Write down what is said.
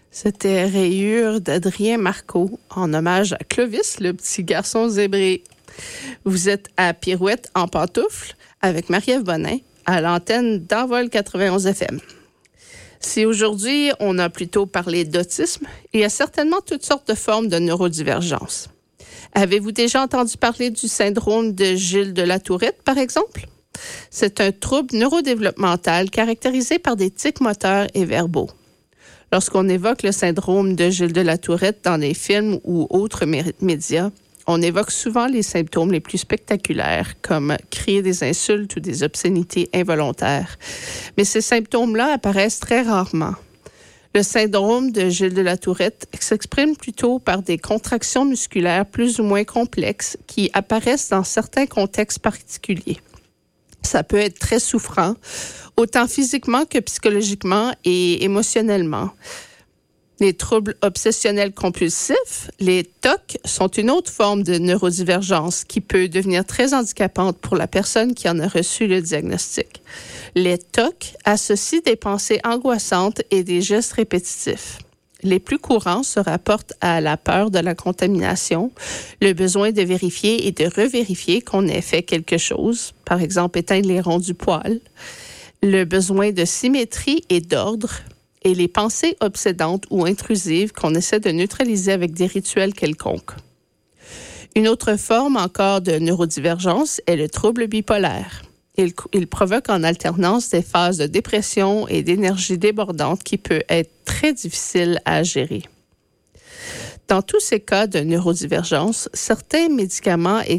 C'était Rayures d'Adrien Marcoux, en hommage à Clovis, le petit garçon zébré. Vous êtes à Pirouette en pantoufles avec Marie-Ève Bonin à l'antenne d'Envol 91 FM. Si aujourd'hui, on a plutôt parlé d'autisme, il y a certainement toutes sortes de formes de neurodivergence. Avez-vous déjà entendu parler du syndrome de Gilles de la Tourette, par exemple? C'est un trouble neurodéveloppemental caractérisé par des tics moteurs et verbaux. Lorsqu'on évoque le syndrome de Gilles de la Tourette dans les films ou autres médias, on évoque souvent les symptômes les plus spectaculaires, comme crier des insultes ou des obscénités involontaires. Mais ces symptômes-là apparaissent très rarement. Le syndrome de Gilles de la Tourette s'exprime plutôt par des contractions musculaires plus ou moins complexes qui apparaissent dans certains contextes particuliers. Ça peut être très souffrant, autant physiquement que psychologiquement et émotionnellement. Les troubles obsessionnels compulsifs, les TOC, sont une autre forme de neurodivergence qui peut devenir très handicapante pour la personne qui en a reçu le diagnostic. Les TOC associent des pensées angoissantes et des gestes répétitifs. Les plus courants se rapportent à la peur de la contamination, le besoin de vérifier et de revérifier qu'on ait fait quelque chose, par exemple éteindre les ronds du poêle, le besoin de symétrie et d'ordre, et les pensées obsédantes ou intrusives qu'on essaie de neutraliser avec des rituels quelconques. Une autre forme encore de neurodivergence est le trouble bipolaire. Il provoque en alternance des phases de dépression et d'énergie débordante qui peut être très difficile à gérer. Dans tous ces cas de neurodivergence, certains médicaments